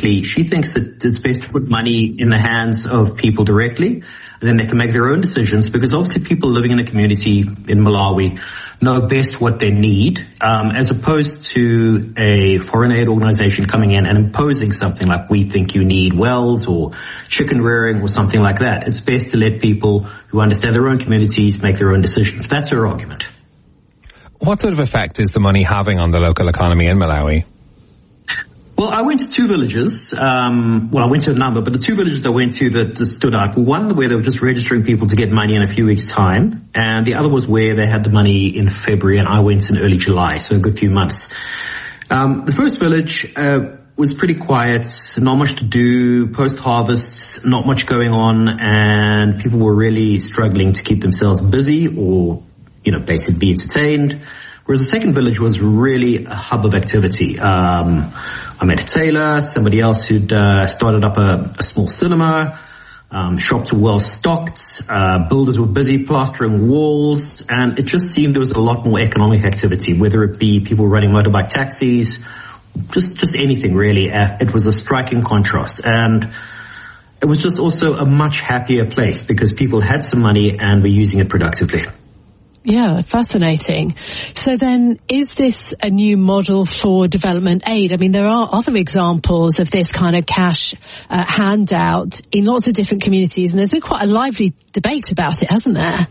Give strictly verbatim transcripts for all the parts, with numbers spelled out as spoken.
basically, she thinks that it's best to put money in the hands of people directly, and then they can make their own decisions, because obviously people living in a community in Malawi know best what they need, um, as opposed to a foreign aid organization coming in and imposing something like, we think you need wells or chicken rearing or something like that. It's best to let people who understand their own communities make their own decisions. That's her argument. What sort of effect is the money having on the local economy in Malawi? Well, I went to two villages. Um, well, I went to a number, but the two villages I went to that stood out were one where they were just registering people to get money in a few weeks' time, and the other was where they had the money in February, and I went in early July, so a good few months. Um, the first village uh, was pretty quiet, not much to do, post-harvest, not much going on, and people were really struggling to keep themselves busy or, you know, basically be entertained. Whereas the second village was really a hub of activity. Um, I met a tailor, somebody else who'd uh, started up a, a small cinema. Um, shops were well stocked. Uh, builders were busy plastering walls, and it just seemed there was a lot more economic activity, whether it be people running motorbike taxis, just just anything really. Uh, it was a striking contrast, and it was just also a much happier place because people had some money and were using it productively. Yeah, fascinating. So then, is this a new model for development aid? I mean, there are other examples of this kind of cash uh, handout in lots of different communities, and there's been quite a lively debate about it, hasn't there?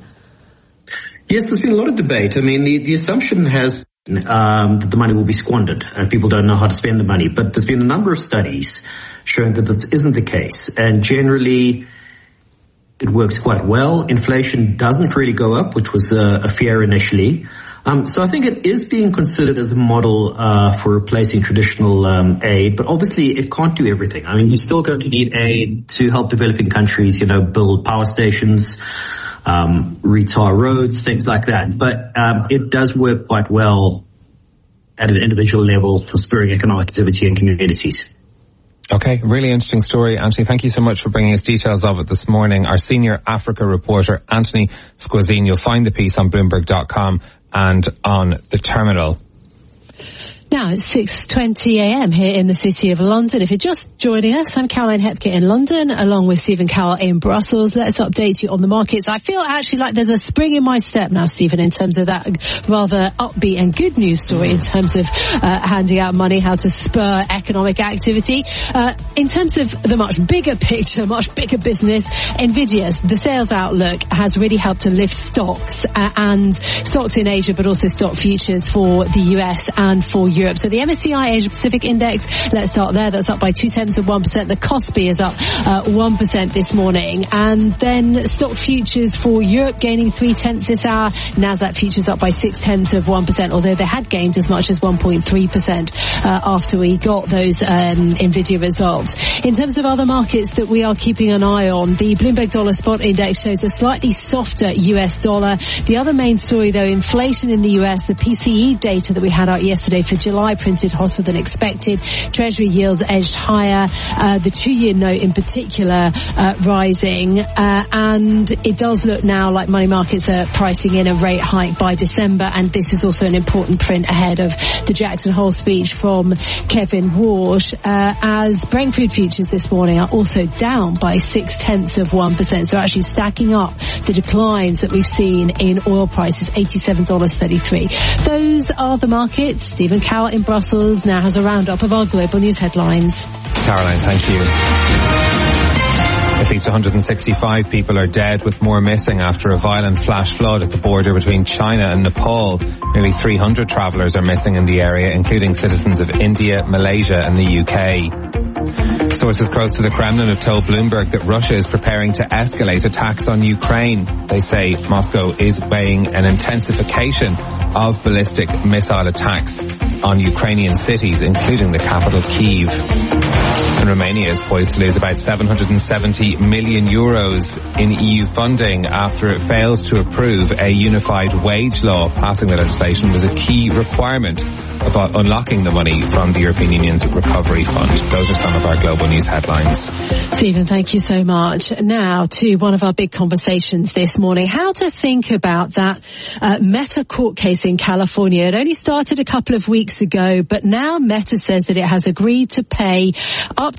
Yes, there's been a lot of debate. I mean, the, the assumption has um, that the money will be squandered and people don't know how to spend the money, but there's been a number of studies showing that that isn't the case, and generally it works quite well. Inflation doesn't really go up, which was a, a fear initially. Um, so I think it is being considered as a model uh, for replacing traditional um, aid, but obviously it can't do everything. I mean, you're still going to need aid to help developing countries, you know, build power stations, um, retar roads, things like that. But um, it does work quite well at an individual level for spurring economic activity in communities. Okay, really interesting story. Anthony, thank you so much for bringing us details of it this morning. Our senior Africa reporter, Anthony Squazine. You'll find the piece on Bloomberg dot com and on the terminal. Now it's six twenty a.m. here in the City of London. If you're just joining us, I'm Caroline Hepke in London, along with Stephen Cowell in Brussels. Let's update you on the markets. I feel actually like there's a spring in my step now, Stephen, in terms of that rather upbeat and good news story in terms of uh, handing out money, how to spur economic activity. Uh, in terms of the much bigger picture, much bigger business, Nvidia's, the sales outlook has really helped to lift stocks uh, and stocks in Asia, but also stock futures for the U S and for Europe. Europe. So the M S C I Asia Pacific Index, let's start there. That's up by two tenths of one percent. The Kospi is up uh, one percent this morning. And then stock futures for Europe gaining three tenths this hour. Nasdaq futures up by six tenths of one percent, although they had gained as much as one point three percent uh, after we got those um, Nvidia results. In terms of other markets that we are keeping an eye on, the Bloomberg Dollar Spot Index shows a slightly softer U S dollar. The other main story, though, inflation in the U S, the P C E data that we had out yesterday for July printed hotter than expected. Treasury yields edged higher. Uh, the two-year note in particular uh, rising. Uh, and it does look now like money markets are pricing in a rate hike by December. And this is also an important print ahead of the Jackson Hole speech from Kevin Walsh. Uh, as Brentford futures this morning are also down by six tenths of one percent. So actually stacking up the declines that we've seen in oil prices, eighty-seven dollars and thirty-three cents. Those are the markets. Stephen Cowell in Brussels now has a roundup of our global news headlines. Caroline, thank you. At least one hundred sixty-five people are dead, with more missing after a violent flash flood at the border between China and Nepal. Nearly three hundred travellers are missing in the area, including citizens of India, Malaysia and the U K. Sources close to the Kremlin have told Bloomberg that Russia is preparing to escalate attacks on Ukraine. They say Moscow is weighing an intensification of ballistic missile attacks on Ukrainian cities, including the capital Kyiv. And Romania is poised to lose about seven hundred seventy million euros in E U funding after it fails to approve a unified wage law. Passing the legislation was a key requirement about unlocking the money from the European Union's Recovery Fund. Those are some of our global news headlines. Stephen, thank you so much. Now to one of our big conversations this morning, how to think about that uh, Meta court case in California. It only started a couple of weeks ago, but now Meta says that it has agreed to pay up